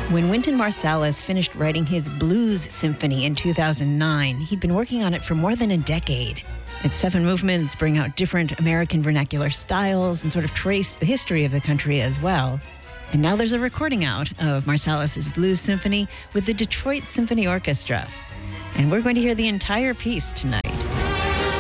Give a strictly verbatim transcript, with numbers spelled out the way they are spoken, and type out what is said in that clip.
When Wynton Marsalis finished writing his Blues Symphony in two thousand nine, he'd been working on it for more than a decade. Its seven movements bring out different American vernacular styles and sort of trace the history of the country as well. And now there's a recording out of Marsalis' Blues Symphony with the Detroit Symphony Orchestra. And we're going to hear the entire piece tonight.